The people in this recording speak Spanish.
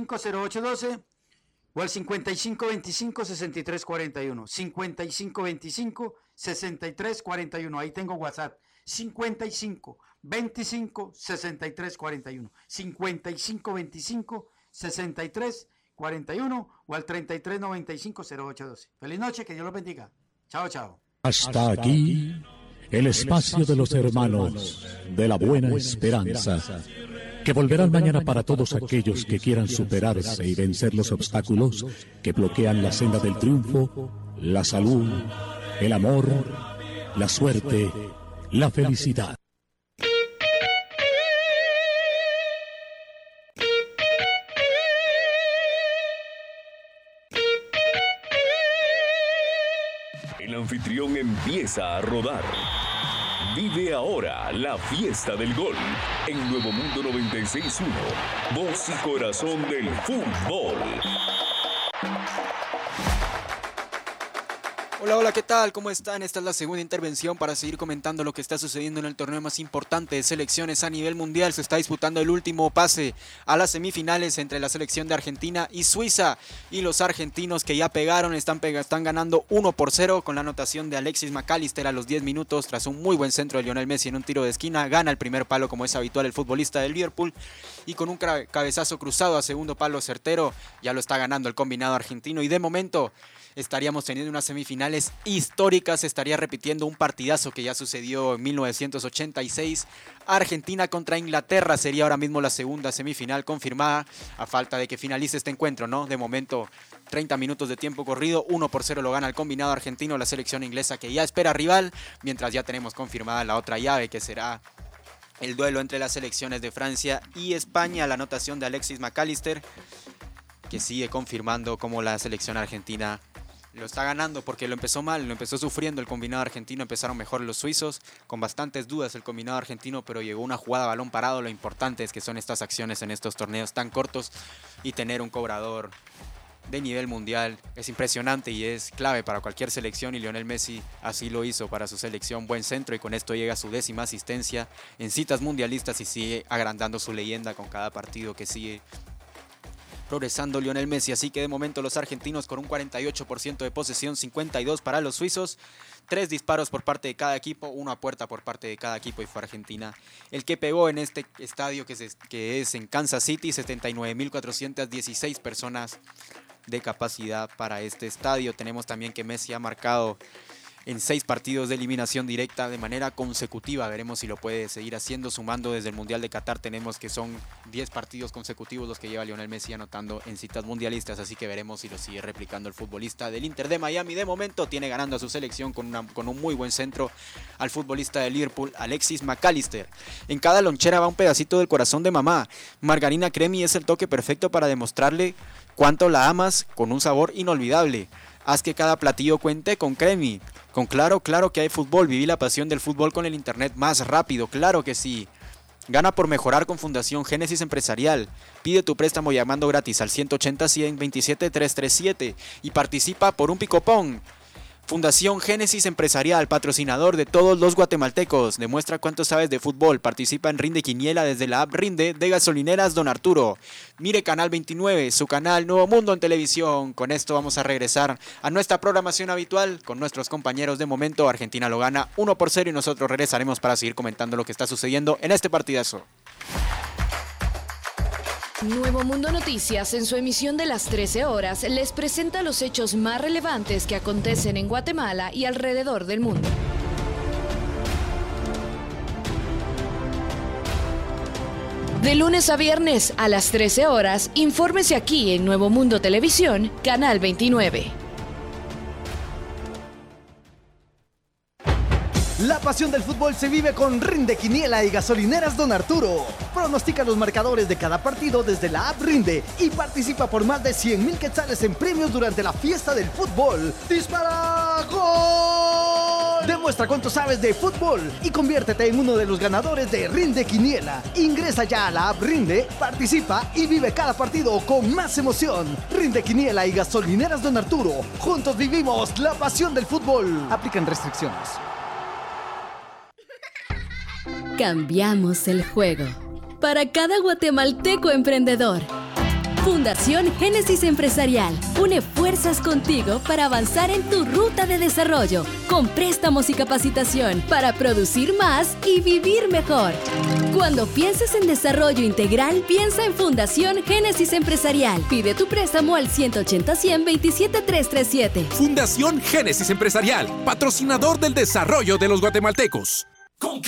550812 o al 5525-6341. 5525-6341. Ahí tengo WhatsApp. 5525-6341. 5525-6341 o al 3395-0812. Feliz noche, que Dios los bendiga. Chao, chao. Hasta aquí el espacio de los hermanos de la buena esperanza, que volverán mañana para todos aquellos que quieran superarse y vencer los obstáculos que bloquean la senda del triunfo, la salud, el amor, la suerte, la felicidad. El anfitrión empieza a rodar. Vive ahora la fiesta del gol en Nuevo Mundo 96.1, voz y corazón del fútbol. Hola, hola, ¿qué tal? ¿Cómo están? Esta es la segunda intervención para seguir comentando lo que está sucediendo en el torneo más importante de selecciones a nivel mundial. Se está disputando el último pase a las semifinales entre la selección de Argentina y Suiza. Y los argentinos que ya pegaron están ganando 1-0 con la anotación de Alexis McAllister a los 10 minutos tras un muy buen centro de Lionel Messi en un tiro de esquina. Gana el primer palo, como es habitual el futbolista del Liverpool, y con un cabezazo cruzado a segundo palo certero ya lo está ganando el combinado argentino. Y de momento estaríamos teniendo unas semifinales históricas. Se estaría repitiendo un partidazo que ya sucedió en 1986. Argentina contra Inglaterra sería ahora mismo la segunda semifinal confirmada, a falta de que finalice este encuentro, ¿no? De momento, 30 minutos de tiempo corrido, 1-0 lo gana el combinado argentino, la selección inglesa que ya espera rival, mientras ya tenemos confirmada la otra llave, que será el duelo entre las selecciones de Francia y España. La anotación de Alexis McAllister, que sigue confirmando cómo la selección argentina lo está ganando, porque lo empezó mal, lo empezó sufriendo el combinado argentino. Empezaron mejor los suizos, con bastantes dudas el combinado argentino, pero llegó una jugada a balón parado. Lo importante es que son estas acciones en estos torneos tan cortos, y tener un cobrador de nivel mundial es impresionante y es clave para cualquier selección, y Lionel Messi así lo hizo para su selección. Buen centro, y con esto llega a su 10ª asistencia en citas mundialistas y sigue agrandando su leyenda con cada partido que sigue progresando Lionel Messi. Así que de momento los argentinos con un 48% de posesión, 52 para los suizos. 3 disparos por parte de cada equipo, 1 a puerta por parte de cada equipo, y fue Argentina el que pegó en este estadio que es en Kansas City. 79.416 personas de capacidad para este estadio. Tenemos también que Messi ha marcado en 6 partidos de eliminación directa de manera consecutiva. Veremos si lo puede seguir haciendo, sumando desde el Mundial de Qatar. Tenemos que son 10 partidos consecutivos los que lleva Lionel Messi anotando en citas mundialistas, así que veremos si lo sigue replicando el futbolista del Inter de Miami. De momento tiene ganando a su selección con un muy buen centro al futbolista de Liverpool, Alexis McAllister. En cada lonchera va un pedacito del corazón de mamá. Margarina Cremi es el toque perfecto para demostrarle cuánto la amas, con un sabor inolvidable. Haz que cada platillo cuente con Cremi. Con Claro que hay fútbol. Viví la pasión del fútbol con el internet más rápido. Claro que sí. Gana por mejorar con Fundación Génesis Empresarial. Pide tu préstamo llamando gratis al 180-100-27337 y participa por un picopón. Fundación Génesis Empresarial, patrocinador de todos los guatemaltecos. Demuestra cuánto sabes de fútbol. Participa en Rinde Quiniela desde la app Rinde de Gasolineras Don Arturo. Mire Canal 29, su canal Nuevo Mundo en televisión. Con esto vamos a regresar a nuestra programación habitual con nuestros compañeros. De momento Argentina lo gana 1-0 y nosotros regresaremos para seguir comentando lo que está sucediendo en este partidazo. Nuevo Mundo Noticias, en su emisión de las 13 horas, les presenta los hechos más relevantes que acontecen en Guatemala y alrededor del mundo. De lunes a viernes a las 13 horas, infórmese aquí en Nuevo Mundo Televisión, Canal 29. La pasión del fútbol se vive con Rinde Quiniela y Gasolineras Don Arturo. Pronostica los marcadores de cada partido desde la app Rinde y participa por más de 100,000 quetzales en premios durante la fiesta del fútbol. ¡Dispara! ¡Gol! Demuestra cuánto sabes de fútbol y conviértete en uno de los ganadores de Rinde Quiniela. Ingresa ya a la app Rinde, participa y vive cada partido con más emoción. Rinde Quiniela y Gasolineras Don Arturo. Juntos vivimos la pasión del fútbol. Aplican restricciones. Cambiamos el juego para cada guatemalteco emprendedor. Fundación Génesis Empresarial une fuerzas contigo para avanzar en tu ruta de desarrollo, con préstamos y capacitación para producir más y vivir mejor. Cuando pienses en desarrollo integral, piensa en Fundación Génesis Empresarial. Pide tu préstamo al 180-100-27337. Fundación Génesis Empresarial, patrocinador del desarrollo de los guatemaltecos.